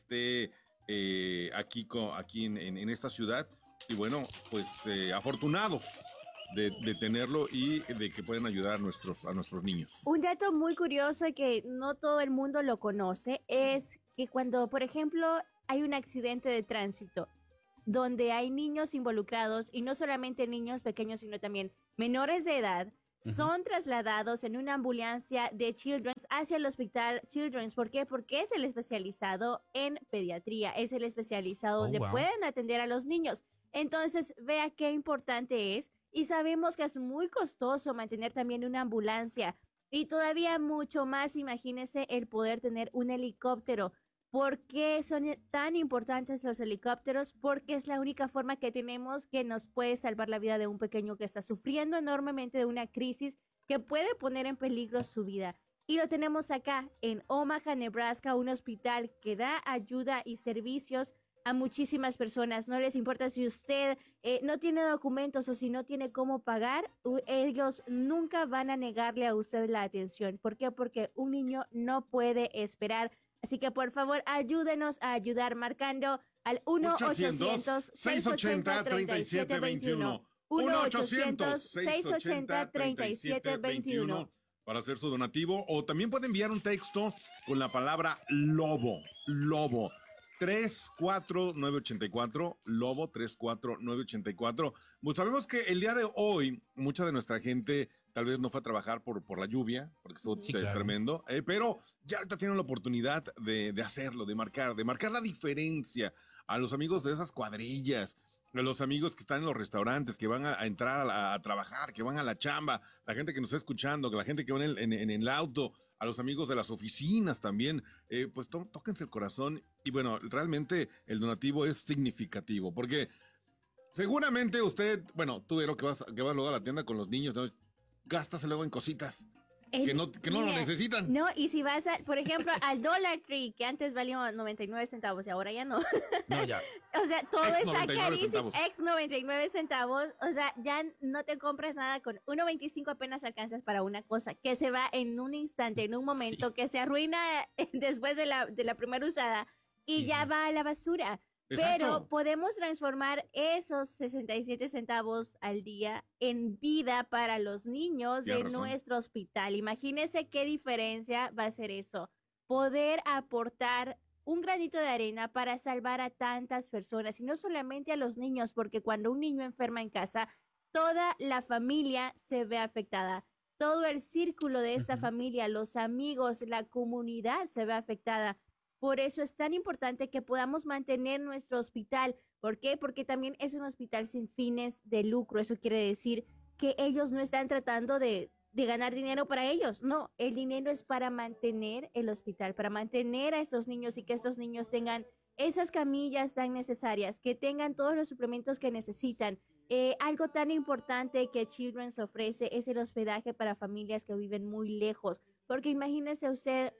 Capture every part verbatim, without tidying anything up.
esté eh, aquí, co, aquí en, en, en esta ciudad. Y bueno, pues eh, afortunados de, de tenerlo y de que pueden ayudar a nuestros, a nuestros niños. Un dato muy curioso y que no todo el mundo lo conoce es que cuando, por ejemplo, hay un accidente de tránsito donde hay niños involucrados, y no solamente niños pequeños, sino también menores de edad, uh-huh. son trasladados en una ambulancia de Children's hacia el hospital Children's. ¿Por qué? Porque es el especializado en pediatría, es el especializado oh, donde wow. pueden atender a los niños. Entonces, vea qué importante es, y sabemos que es muy costoso mantener también una ambulancia, y todavía mucho más, imagínese el poder tener un helicóptero. ¿Por qué son tan importantes los helicópteros? Porque es la única forma que tenemos que nos puede salvar la vida de un pequeño que está sufriendo enormemente de una crisis que puede poner en peligro su vida. Y lo tenemos acá en Omaha, Nebraska, un hospital que da ayuda y servicios a muchísimas personas. No les importa si usted eh, no tiene documentos o si no tiene cómo pagar, ellos nunca van a negarle a usted la atención. ¿Por qué? Porque un niño no puede esperar. Así que por favor ayúdenos a ayudar marcando al uno ochocientos, seiscientos ochenta, treinta y siete veintiuno. uno ochocientos, seiscientos ochenta, treinta y siete veintiuno. Para hacer su donativo, o también puede enviar un texto con la palabra lobo, lobo. tres cuatro nueve ocho cuatro, Lobo tres cuatro nueve ocho cuatro. Pues sabemos que el día de hoy mucha de nuestra gente tal vez no fue a trabajar por, por la lluvia, porque estuvo sí, claro. tremendo, eh, pero ya ahorita tienen la oportunidad de, de hacerlo, de marcar, de marcar la diferencia a los amigos de esas cuadrillas, a los amigos que están en los restaurantes, que van a, a entrar a, la, a trabajar, que van a la chamba, la gente que nos está escuchando, la gente que va en el, en, en el auto, a los amigos de las oficinas también, eh, pues tó, tóquense el corazón. Y bueno, realmente el donativo es significativo, porque seguramente usted, bueno, tú Vero, que vas, que vas luego a la tienda con los niños, ¿no? Gastas luego en cositas El, que no, que no mira, lo necesitan. No, y si vas, a, por ejemplo, al Dollar Tree, que antes valía noventa y nueve centavos y ahora ya no. No, ya. O sea, todo Ex está carísimo. Centavos. Ex noventa y nueve centavos. O sea, ya no te compras nada con uno veinticinco, apenas alcanzas para una cosa que se va en un instante, en un momento, sí. que se arruina después de la, de la primera usada y sí. ya va a la basura. Exacto. Pero podemos transformar esos sesenta y siete centavos al día en vida para los niños de razón. Nuestro hospital. Imagínense qué diferencia va a ser eso. Poder aportar un granito de arena para salvar a tantas personas, y no solamente a los niños, porque cuando un niño enferma en casa, toda la familia se ve afectada. Todo el círculo de esta uh-huh. familia, los amigos, la comunidad se ve afectada. Por eso es tan importante que podamos mantener nuestro hospital. ¿Por qué? Porque también es un hospital sin fines de lucro. Eso quiere decir que ellos no están tratando de, de ganar dinero para ellos. No, el dinero es para mantener el hospital, para mantener a estos niños y que estos niños tengan esas camillas tan necesarias, que tengan todos los suplementos que necesitan. Eh, algo tan importante que Children's ofrece es el hospedaje para familias que viven muy lejos. Porque imagínese usted,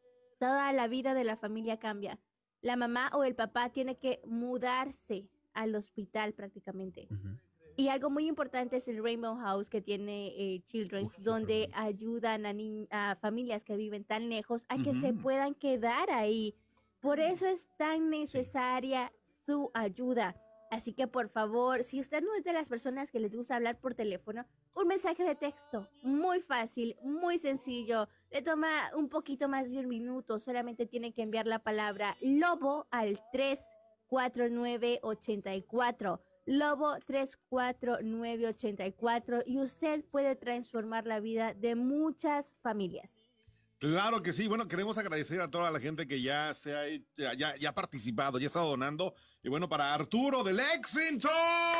toda la vida de la familia cambia. La mamá o el papá tiene que mudarse al hospital prácticamente. Uh-huh. Y algo muy importante es el Rainbow House que tiene eh, Children's, Uf, donde ayudan a, ni- a familias que viven tan lejos a uh-huh. que se puedan quedar ahí. Por eso es tan necesaria sí. su ayuda. Así que por favor, si usted no es de las personas que les gusta hablar por teléfono, un mensaje de texto, muy fácil, muy sencillo, le toma un poquito más de un minuto, solamente tiene que enviar la palabra Lobo al tres cuatro nueve ocho cuatro, Lobo tres cuatro nueve ocho cuatro, y usted puede transformar la vida de muchas familias. Claro que sí. Bueno, queremos agradecer a toda la gente que ya se ha, ya, ya, ya ha participado, ya ha estado donando. Y bueno, para Arturo de Lexington.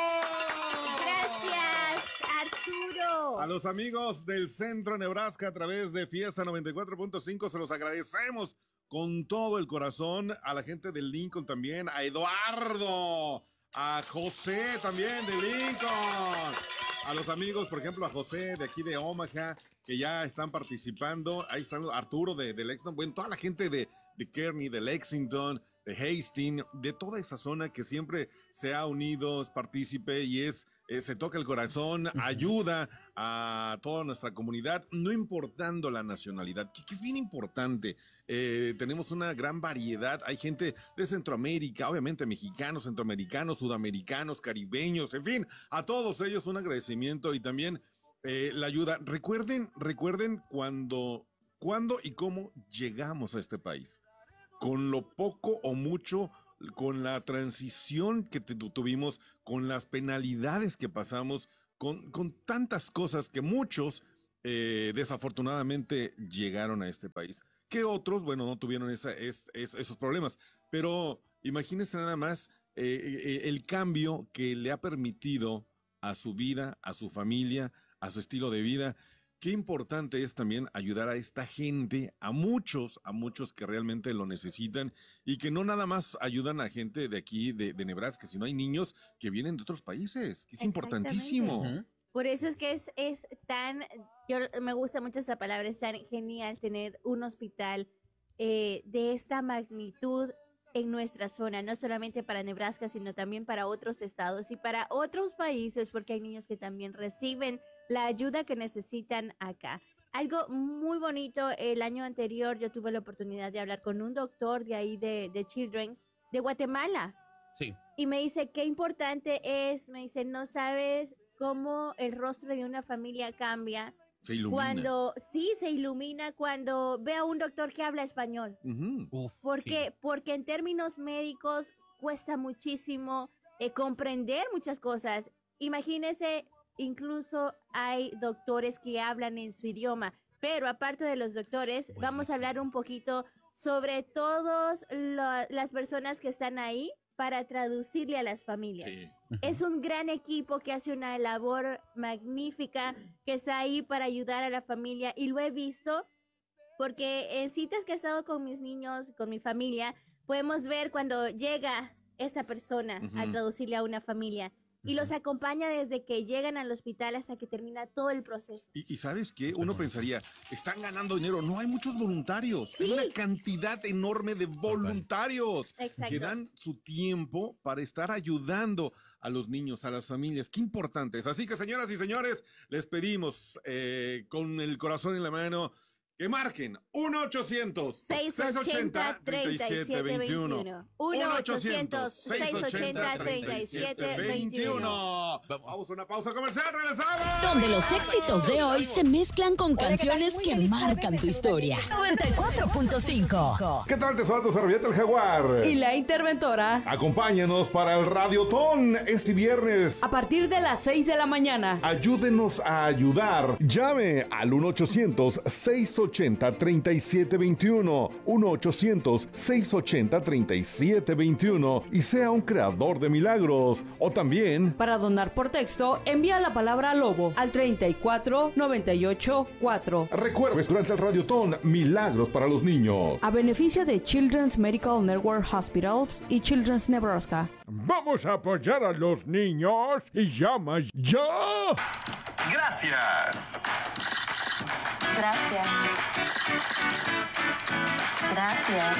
Gracias, Arturo. A los amigos del Centro Nebraska a través de Fiesta noventa y cuatro punto cinco, se los agradecemos con todo el corazón. A la gente de Lincoln también, a Eduardo, a José también de Lincoln. A los amigos, por ejemplo, a José de aquí de Omaha, que ya están participando. Ahí están Arturo de, de Lexington. Bueno, toda la gente de, de Kearney, de Lexington, de Hastings, de toda esa zona que siempre se ha unido, es partícipe y es, eh, se toca el corazón, uh-huh. ayuda a toda nuestra comunidad, no importando la nacionalidad, que, que es bien importante. Eh, tenemos una gran variedad, hay gente de Centroamérica, obviamente mexicanos, centroamericanos, sudamericanos, caribeños, en fin, a todos ellos un agradecimiento y también eh, la ayuda. Recuerden, recuerden cuando, cuándo y cómo llegamos a este país. Con lo poco o mucho, con la transición que te, tuvimos, con las penalidades que pasamos, con, con tantas cosas que muchos eh, desafortunadamente llegaron a este país, que otros, bueno, no tuvieron esa, es, es, esos problemas. Pero imagínense nada más eh, el cambio que le ha permitido a su vida, a su familia, a su estilo de vida. Qué importante es también ayudar a esta gente, a muchos, a muchos que realmente lo necesitan y que no nada más ayudan a gente de aquí, de, de Nebraska, sino hay niños que vienen de otros países, que es importantísimo. Uh-huh. Por eso es que es, es tan, yo me gusta mucho esa palabra, es tan genial tener un hospital eh, de esta magnitud en nuestra zona, no solamente para Nebraska, sino también para otros estados y para otros países, porque hay niños que también reciben la ayuda que necesitan acá. Algo muy bonito, el año anterior yo tuve la oportunidad de hablar con un doctor de ahí de, de Children's, de Guatemala. Sí. Y me dice, qué importante es, me dice, no sabes cómo el rostro de una familia cambia. Se ilumina. Cuando, sí, se ilumina cuando ve a un doctor que habla español. Uh-huh. Uf, porque, sí. porque en términos médicos cuesta muchísimo eh, comprender muchas cosas. Imagínese, incluso hay doctores que hablan en su idioma, pero aparte de los doctores, Buenísimo. Vamos a hablar un poquito sobre todas las personas que están ahí para traducirle a las familias. Sí. Uh-huh. Es un gran equipo que hace una labor magnífica, que está ahí para ayudar a la familia, y lo he visto porque en citas que he estado con mis niños, con mi familia, podemos ver cuando llega esta persona uh-huh. a traducirle a una familia. Y los acompaña desde que llegan al hospital hasta que termina todo el proceso. Y, y ¿sabes qué? Uno pensaría, están ganando dinero. No, hay muchos voluntarios. Sí. Hay una cantidad enorme de voluntarios Exacto. que dan su tiempo para estar ayudando a los niños, a las familias. Qué importante es. Así que, señoras y señores, les pedimos eh, con el corazón en la mano que marquen uno ochocientos, seiscientos ochenta, treinta y siete veintiuno. uno ochocientos, seiscientos ochenta, treinta y siete veintiuno. Vamos a una pausa comercial, regresamos. Donde los éxitos de hoy se mezclan con canciones que marcan tu historia. noventa y cuatro punto cinco. ¿Qué tal? Te saluda tu servilleta el Jaguar. Y la interventora. Acompáñanos para el Radiotón este viernes. A partir de las seis de la mañana. Ayúdenos a ayudar. Llame al uno ochocientos, seiscientos ochenta, treinta y siete veintiuno. uno ochocientos, seiscientos ochenta, treinta y siete veintiuno y sea un creador de milagros. O también, para donar por texto, envía la palabra lobo al treinta y cuatro, noventa y ocho, cuatro. Recuerdes durante el Radiotón Milagros para los Niños, a beneficio de Children's Medical Network Hospitals y Children's Nebraska. Vamos a apoyar a los niños y llama ya. Gracias. Gracias. Gracias.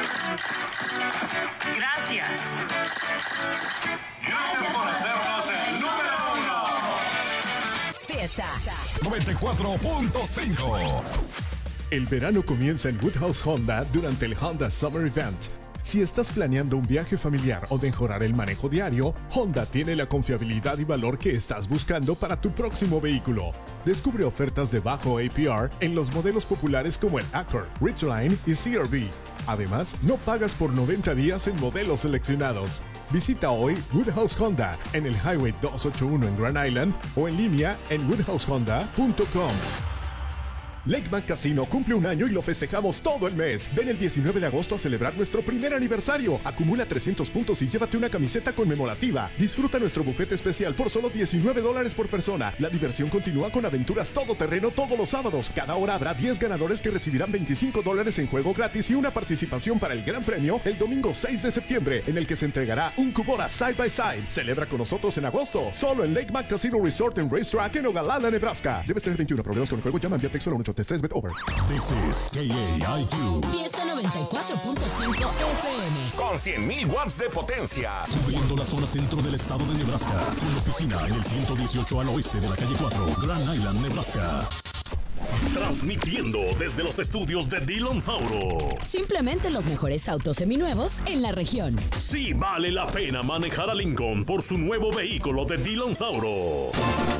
Gracias. Gracias por hacernos el número uno. Fiesta. noventa y cuatro punto cinco. El verano comienza en Woodhouse Honda durante el Honda Summer Event. Si estás planeando un viaje familiar o mejorar el manejo diario, Honda tiene la confiabilidad y valor que estás buscando para tu próximo vehículo. Descubre ofertas de bajo A P R en los modelos populares como el Accord, Ridgeline y C R V. Además, no pagas por noventa días en modelos seleccionados. Visita hoy Woodhouse Honda en el Highway doscientos ochenta y uno en Grand Island o en línea en woodhouse honda punto com. Lakebank Casino cumple un año y lo festejamos todo el mes. Ven el diecinueve de agosto a celebrar nuestro primer aniversario. Acumula trescientos puntos y llévate una camiseta conmemorativa. Disfruta nuestro bufete especial por solo diecinueve dólares por persona. La diversión continúa con aventuras todoterreno todos los sábados. Cada hora habrá diez ganadores que recibirán veinticinco dólares en juego gratis y una participación para el gran premio el domingo seis de septiembre, en el que se entregará un Kubota Side by Side. Celebra con nosotros en agosto, solo en Lakebank Casino Resort and Racetrack en Ogallala, Nebraska. Debes tener veintiuno. Problemas con el juego, llama, envía texto al uno ciento treinta y tres, bet over. This is K A I Q. Fiesta noventa y cuatro punto cinco F M. Con cien mil watts de potencia. Cubriendo la zona centro del estado de Nebraska. Con oficina en el ciento dieciocho al oeste de la calle cuatro, Grand Island, Nebraska. Transmitiendo desde los estudios de Dillon Sauro. Simplemente los mejores autos seminuevos en la región. Sí vale la pena manejar a Lincoln por su nuevo vehículo de Dillon Sauro.